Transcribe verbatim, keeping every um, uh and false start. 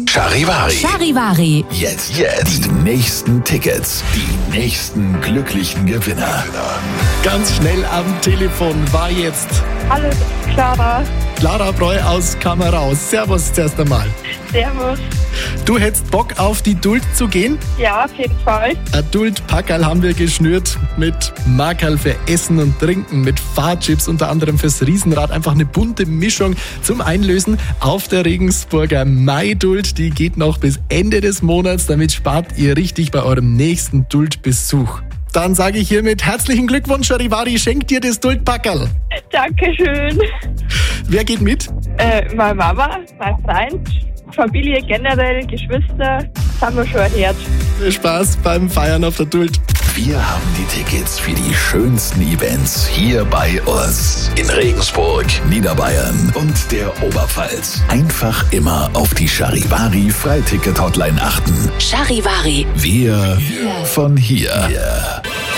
Charivari. Charivari. Jetzt, jetzt. Die nächsten Tickets. Die nächsten glücklichen Gewinner. Ganz schnell am Telefon war jetzt Hallo, Clara. Clara Breu aus Kameraus. Servus zuerst einmal. Servus. Du hättest Bock auf die Duld zu gehen? Ja, auf jeden Fall. Ein Duld-Packerl haben wir geschnürt mit Markerl für Essen und Trinken, mit Fahrchips unter anderem fürs Riesenrad. Einfach eine bunte Mischung zum Einlösen auf der Regensburger Mai-Duld. Die geht noch bis Ende des Monats. Damit spart ihr richtig bei eurem nächsten Duld-Besuch. Dann sage ich hiermit herzlichen Glückwunsch, Charivari, schenkt dir das Duld-Packerl. Dankeschön. Wer geht mit? Äh, meine Mama, mein Freund, Familie generell, Geschwister, das haben wir schon erhört. Viel Spaß beim Feiern auf der Duld. Wir haben die Tickets für die schönsten Events hier bei uns. In Regensburg, Niederbayern und der Oberpfalz. Einfach immer auf die Charivari Freiticket-Hotline achten. Charivari. Wir von hier.